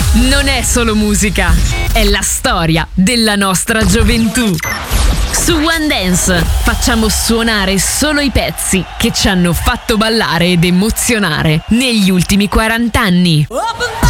non è solo musica, è la storia della nostra gioventù. Su One Dance facciamo suonare solo i pezzi che ci hanno fatto ballare ed emozionare negli ultimi 40 anni.